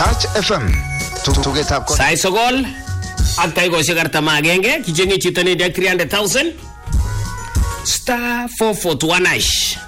Touch FM. Tugetab Sai Sogol ak taikoshek 41 kichenge chito ne 300,000 *441#.